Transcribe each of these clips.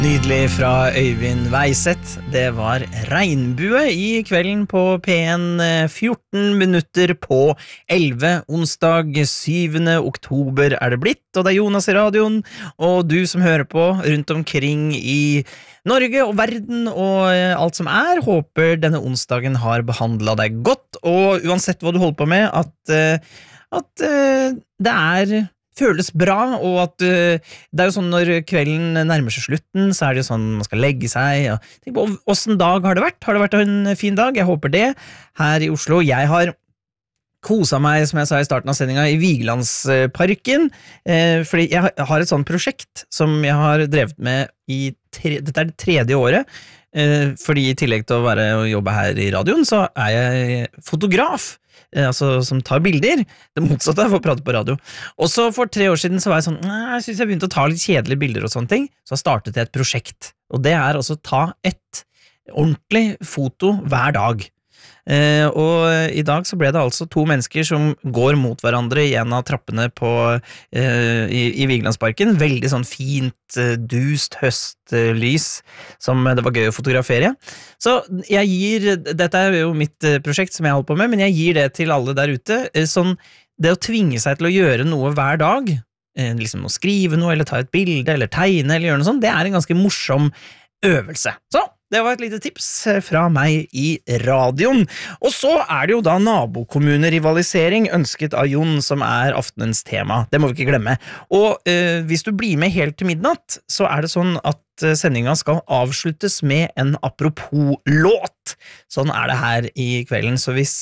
Nydelig fra Øyvind Weiseth. Det var Regnbue i kvelden på P1, 14 minutter på 11. Onsdag 7. oktober er det blitt, og det er Jonas i radioen, og du som hører på rundt omkring i Norge og verden og alt som er, håper denne onsdagen har behandlet deg godt, og uansett hva du holder på med, at det føles bra, og at det er jo sånn når kvelden nærmer seg slutten, så er det jo sånn man skal legge seg, og tenk på hvordan dag har det vært? Har det vært en fin dag? Jeg håper det. Her i Oslo, jeg har koset meg, som jeg sa i starten av sendingen, i Vigelandsparken, fordi jeg har et sånt prosjekt som jeg har drevet med dette er det 3. året, fordi i tillegg til å jobbe her i radioen, så er jeg fotograf, altså som tar bilder, det motsatte for å prate på radio. Og så for 3 år siden så var jeg sånn, jeg synes jeg begynte å ta litt kjedelige bilder og sånne ting, så startet jeg et prosjekt, og det er også å ta et ordentlig foto hver dag. Og i dag så ble det altså 2 mennesker som går mot hverandre i en av trappene i Vigelandsparken, veldig sånn fint, dust høstlys som det var gøy å fotografere. Så dette er jo mitt prosjekt som jeg holder på med, men jeg gir det til alle der ute, sånn det å tvinge seg til å gjøre noe hver dag, liksom å skrive noe, eller ta et bilde, eller tegne, eller gjøre noe sånt, det er en ganske morsom øvelse. Så det var et lite tips fra meg i radioen. Og så er det jo da nabokommunerivalisering ønsket av Jon som er aftenens tema. Det må vi ikke glemme. Og hvis du blir med helt til midnatt, så er det sånn at sendingen skal avsluttes med en apropos-låt. Sånn er det her i kvelden.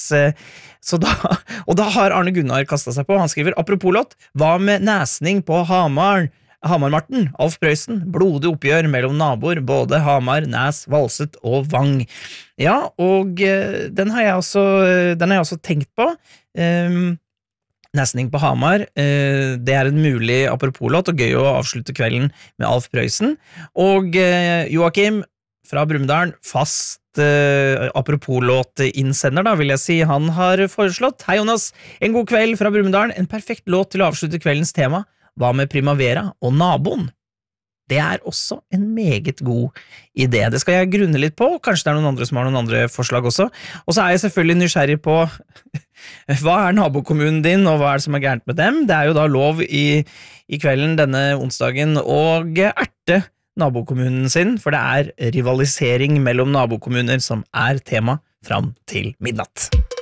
Og da har Arne Gunnar kastet seg på. Han skriver, apropos-låt, hva med næsning på Hamar-Marten, Alf Prøysen, blodig oppgjør mellom naboer, både Hamar, Næs, Valset og Vang. Ja, og den har jeg også tenkt på. Næsning på Hamar, det er en mulig apropos-låt, og gøy å avslutte kvelden med Alf Prøysen. Og Joakim fra Brumunddal, fast apropos-låt-innsender da, vil jeg si, han har foreslått, hei Jonas, en god kveld fra Brumunddal, en perfekt låt til å avslutte kveldens tema. Hva med Primavera og naboen? Det er også en meget god idé. Det skal jeg grunne litt på, kanskje det er noen andre som har noen andre forslag også. Og så er jeg selvfølgelig nysgjerrig på hva er nabokommunen din, og hva er det som er gærent med dem? Det er jo da lov i kvelden denne onsdagen å erte nabokommunen sin, for det er rivalisering mellom nabokommuner som er tema fram til midnatt.